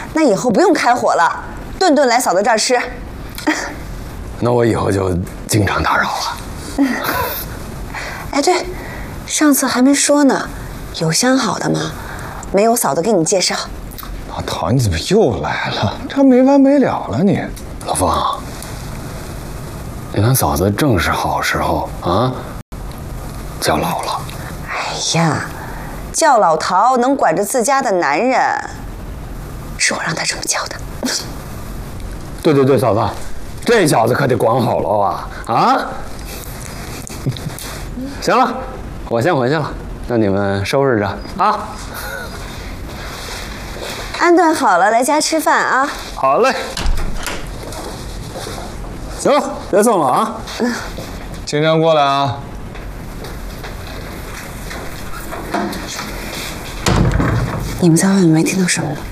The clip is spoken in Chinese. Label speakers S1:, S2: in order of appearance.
S1: 那以后不用开火了，顿顿来嫂子这儿吃。
S2: 那我以后就经常打扰了。
S1: 哎，对，上次还没说呢，有相好的吗？没有嫂子给你介绍。
S3: 老陶，你怎么又来了？这没完没了了你。
S2: 老凤，你看嫂子正是好时候啊，叫老了。
S1: 哎呀，叫老陶能管着自家的男人，是我让他这么叫的。
S2: 对，嫂子，这小子可得管好了啊！啊，行了，我先回去了，那你们收拾着啊。
S1: 安顿好了，来家吃饭啊。
S2: 好嘞。行了，别送了啊。
S3: 经常过来啊。
S1: 你们在外面没听到什么吗？